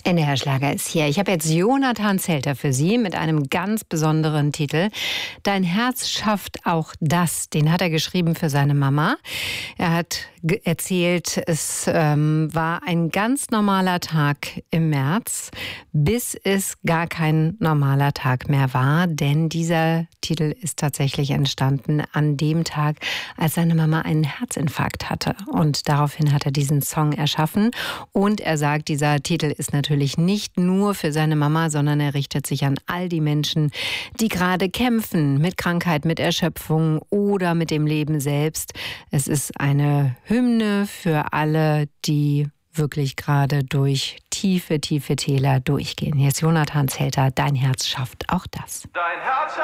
NDR Schlager ist hier. Ich habe jetzt Jonathan Zelter für Sie mit einem ganz besonderen Titel. Dein Herz schafft auch das. Den hat er geschrieben für seine Mama. Er hat erzählt, es war ein ganz normaler Tag im März, bis es gar kein normaler Tag mehr war. Denn dieser Titel ist tatsächlich entstanden an dem Tag, als seine Mama einen Herzinfarkt hatte. Und daraufhin hat er diesen Song erschaffen. Und er sagt, dieser Titel ist natürlich nicht nur für seine Mama, sondern er richtet sich an all die Menschen, die gerade kämpfen mit Krankheit, mit Erschöpfung oder mit dem Leben selbst. Es ist eine Hymne für alle, die wirklich gerade durch tiefe, tiefe Täler durchgehen. Hier ist Jonathan Zelter, Dein Herz schafft auch das. Dein Herz